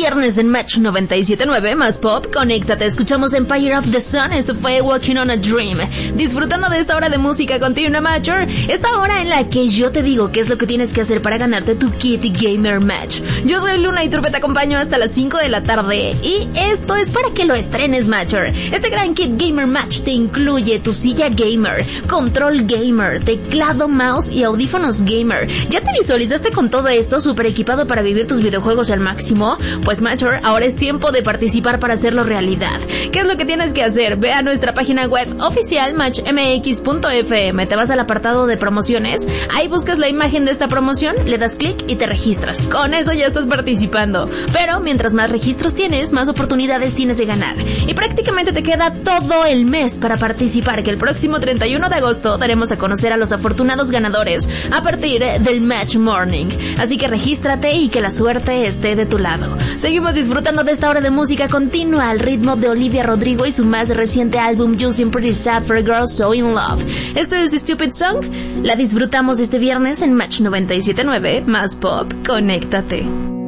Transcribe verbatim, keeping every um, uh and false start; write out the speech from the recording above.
viernes en Match noventa y siete punto nueve, más pop, conéctate, escuchamos Empire of the Sun, esto fue Walking on a Dream, disfrutando de esta hora de música continua, Matcher, esta hora en la que yo te digo qué es lo que tienes que hacer para ganarte tu Kit Gamer Match. Yo soy Luna y Turpe, te acompaño hasta las cinco de la tarde, y esto es para que lo estrenes, Matcher. Este gran Kit Gamer Match te incluye tu silla gamer, control gamer, teclado, mouse y audífonos gamer. ¿Ya te visualizaste con todo esto súper equipado para vivir tus videojuegos al máximo? Pues Matcher, ahora es tiempo de participar para hacerlo realidad. ¿Qué es lo que tienes que hacer? Ve a nuestra página web oficial match m x punto f m, te vas al apartado de promociones, ahí buscas la imagen de esta promoción, le das clic y te registras. Con eso ya estás participando. Pero mientras más registros tienes, más oportunidades tienes de ganar. Y prácticamente te queda todo el mes para participar, que el próximo treinta y uno de agosto daremos a conocer a los afortunados ganadores a partir del Match Morning. Así que regístrate y que la suerte esté de tu lado. Seguimos disfrutando de esta hora de música continua al ritmo de Olivia Rodrigo y su más reciente álbum You Seem Pretty Sad for a Girl So In Love. Esto es Stupid Song, la disfrutamos este viernes en Match noventa y siete punto nueve, más pop, conéctate.